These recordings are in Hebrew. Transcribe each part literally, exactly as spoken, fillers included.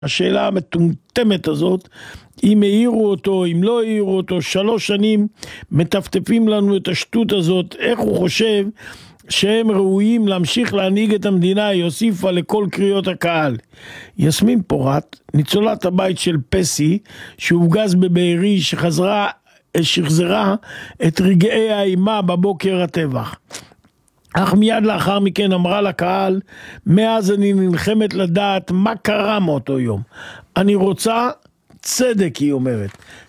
השאלה המטומטמת הזאת, אם העירו אותו, אם לא העירו אותו, שלוש שנים מטפטפים לנו את השטות הזאת, איך הוא חושב שהם ראויים להמשיך להנהיג את המדינה, יוסיפה לכל קריאות הקהל. יסמין פורת, ניצולת הבית של פסי, שהופגז בבארי, שחזרה, שחזרה את רגעי האימה בבוקר הטבח. אך מיד לאחר מכן אמרה לקהל, מאז אני נלחמת לדעת מה קרה מאותו יום. אני רוצה צדק, היא אומרת.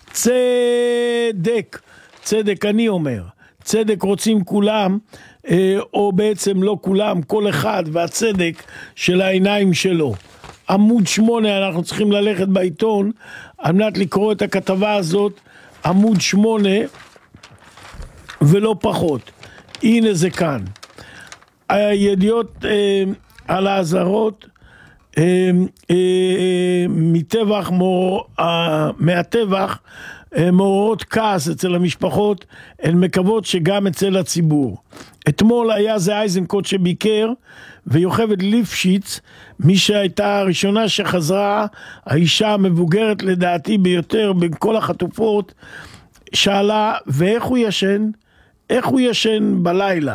צדק. צדק אני אומר. צדק רוצים כולם, או בעצם לא כולם, כל אחד והצדק של העיניים שלו. עמוד שמונה, אנחנו צריכים ללכת בעיתון, על מנת לקרוא את הכתבה הזאת, עמוד שמונה, ולא פחות. הנה זה כאן. הידיעות אה, על האזהרות אה, אה, מטבח מור, אה, מהטבח אה, מעוררות כעס אצל המשפחות, הן מקוות שגם אצל הציבור. אתמול היה זה אייזנקוט שביקר, ויוכבד ליפשיץ, מי שהייתה הראשונה שחזרה, האישה המבוגרת לדעתי ביותר בין כל החטופות, שאלה, ואיך הוא ישן? איך הוא ישן בלילה?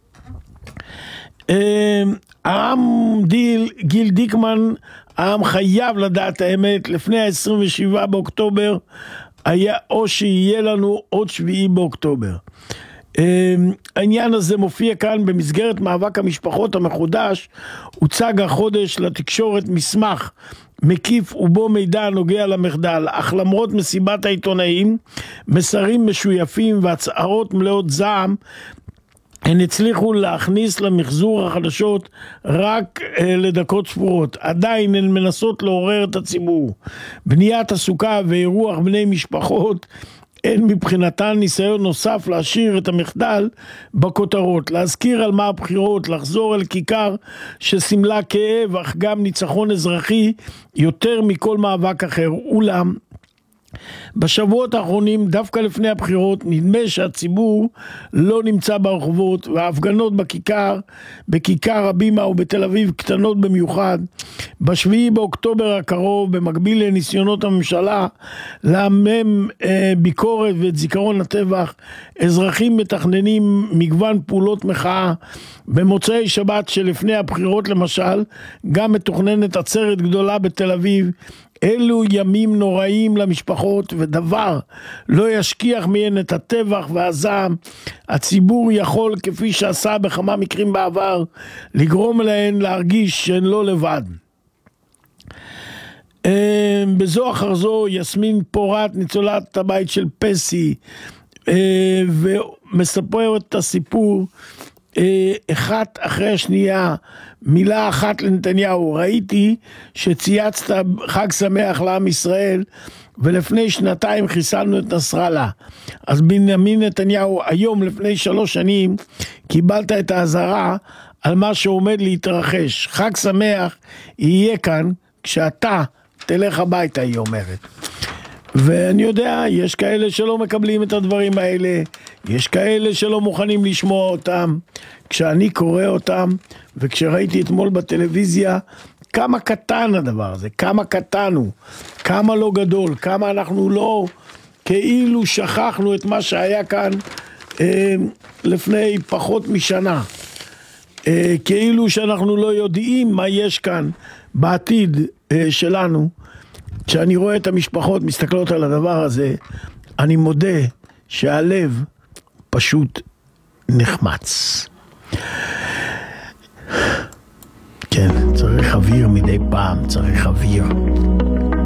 העם דיל, גיל דיקמן, העם חייב לדעת האמת, לפני ה-עשרים ושבעה באוקטובר, היה או שיהיה לנו עוד שביעי באוקטובר. העניין הזה מופיע כאן במסגרת מאבק המשפחות המחודש, הוצג החודש לתקשורת מסמך מקיף ובו מידע נוגע למחדל, אך למרות מסיבת העיתונאים, מסרים משויפים והצהרות מלאות זעם, הן הצליחו להכניס למחזור החדשות רק אה, לדקות ספורות. עדיין הן מנסות לעורר את הציבור. בניית הסוכה ואירוח בני משפחות, הן מבחינתן ניסיון נוסף להשאיר את המחדל בכותרות, להזכיר על מה הבחירות, לחזור אל כיכר שסמלה כאב, אך גם ניצחון אזרחי יותר מכל מאבק אחר. אולם, בשבועות האחרונים, דווקא לפני הבחירות, נדמה שהציבור לא נמצא ברחובות, וההפגנות בכיכר, בכיכר הבימה ובתל אביב קטנות במיוחד. בשביעי באוקטובר הקרוב, במקביל לניסיונות הממשלה לעמם אה, ביקורת ואת זיכרון הטבח, אזרחים מתכננים מגוון פעולות מחאה. במוצאי שבת שלפני הבחירות למשל, גם מתוכננת עצרת גדולה בתל אביב. אלו ימים נוראים למשפחות, ודבר לא ישכיח מהן את הטבח והזעם. הציבור יכול, כפי שעשה בכמה מקרים בעבר, לגרום להן להרגיש שהן לא לבד. בזו אחר זו יסמין פורת, ניצולת הבית של פסי, ומספרת את הסיפור אחת אחרי השנייה, מילה אחת לנתניהו. ראיתי שצייצת חג שמח לעם ישראל, ולפני שנתיים חיסלנו את נסראללה. אז בנימין נתניהו, היום לפני שלוש שנים קיבלת את האזהרה על מה שעומד להתרחש. חג שמח יהיה כאן כשאתה תלך הביתה, היא אומרת. ואני יודע, יש כאלה שלא מקבלים את הדברים האלה, יש כאלה שלא מוכנים לשמוע אותם. כשאני קורא אותם, וכשראיתי אתמול בטלוויזיה, כמה קטן הדבר הזה, כמה קטן הוא, כמה לא גדול, כמה אנחנו לא, כאילו שכחנו את מה שהיה כאן אה, לפני פחות משנה. אה, כאילו שאנחנו לא יודעים מה יש כאן בעתיד אה, שלנו. כשאני רואה את המשפחות מסתכלות על הדבר הזה, אני מודה שהלב פשוט נחמץ. כן, צריך אוויר מדי פעם, צריך אוויר.